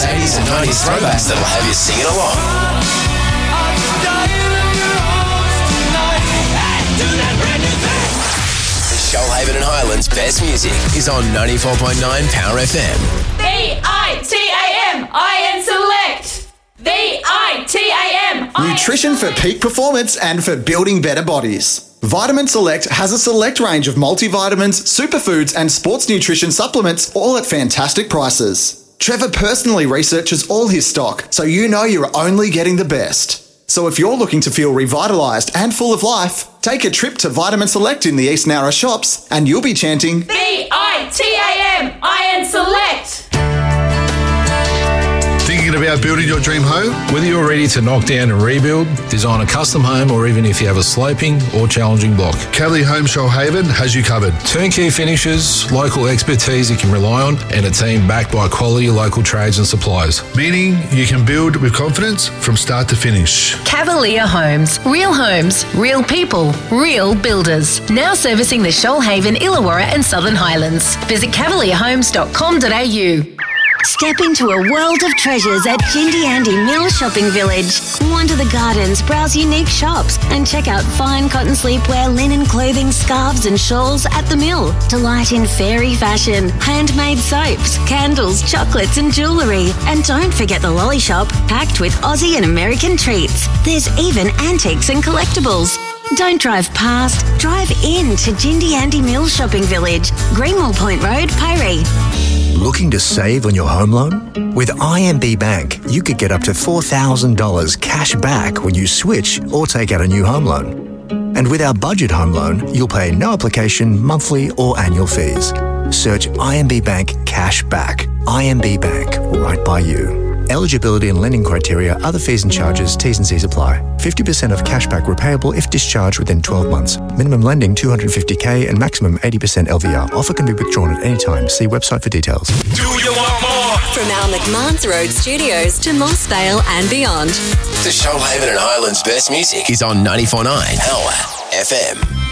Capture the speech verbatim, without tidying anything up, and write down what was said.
those eighties and nineties throwbacks that'll have you singing along. The Shoalhaven and Highlands best music is on ninety-four point nine Power F M. V I T A M I N Select. V I T A M. Nutrition for peak performance and for building better bodies. Vitamin Select has a select range of multivitamins, superfoods and sports nutrition supplements, all at fantastic prices. Trevor personally researches all his stock, so you know you're only getting the best. So if you're looking to feel revitalised and full of life, take a trip to Vitamin Select in the East Narra shops and you'll be chanting V I T A M I N Select. Thinking about building your dream home? Whether you're ready to knock down and rebuild, design a custom home, or even if you have a sloping or challenging block, Cavalier Home Shoalhaven has you covered. Turnkey finishes, local expertise you can rely on, and a team backed by quality local trades and suppliers. Meaning you can build with confidence from start to finish. Cavalier Homes. Real homes, real people, real builders. Now servicing the Shoalhaven, Illawarra and Southern Highlands. Visit cavalier homes dot com dot a u. Step into a world of treasures at Jindy Andy Mill Shopping Village. Wander the gardens, browse unique shops, and check out fine cotton sleepwear, linen clothing, scarves and shawls at the mill. Delight in fairy fashion, handmade soaps, candles, chocolates and jewellery. And don't forget the lolly shop, packed with Aussie and American treats. There's even antiques and collectibles. Don't drive past, drive in to Jindy Andy Mill Shopping Village, Greenmore Point Road, Piree. Looking to save on your home loan? With I M B Bank, you could get up to four thousand dollars cash back when you switch or take out a new home loan. And with our budget home loan, you'll pay no application, monthly or annual fees. Search I M B Bank Cash Back. I M B Bank, right by you. Eligibility and lending criteria, other fees and charges, T's and C's apply. fifty percent of cashback repayable if discharged within twelve months. Minimum lending two hundred fifty thousand and maximum eighty percent L V R. Offer can be withdrawn at any time. See website for details. Do you want more? From our McMahon's Road studios to Mossvale and beyond. The Shoalhaven and Highlands best music is on ninety-four point nine Power F M.